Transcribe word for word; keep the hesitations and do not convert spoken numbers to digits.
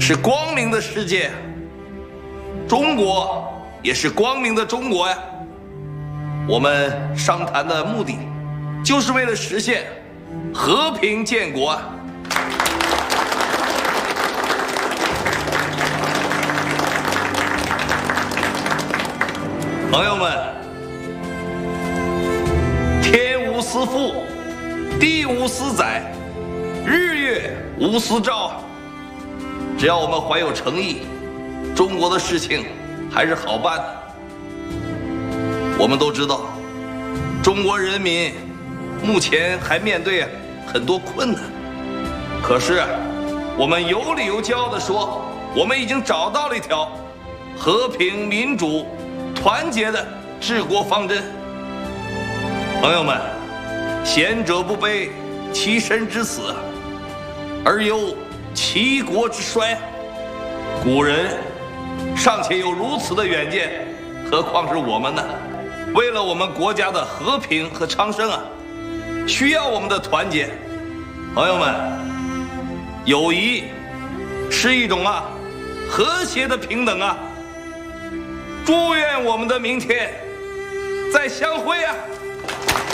是光明的世界，中国也是光明的中国呀。我们商谈的目的，就是为了实现和平建国啊。朋友们，天无私父，地无私载，日月无私照。只要我们怀有诚意，中国的事情还是好办的。我们都知道，中国人民目前还面对很多困难，可是我们有理由骄傲地说，我们已经找到了一条和平、民主、团结的治国方针。朋友们，贤者不悲其身之死，而忧其国之衰。古人尚且有如此的远见，何况是我们呢？为了我们国家的和平和昌盛啊，需要我们的团结。朋友们，友谊是一种啊和谐的平等啊。祝愿我们的明天再相会啊！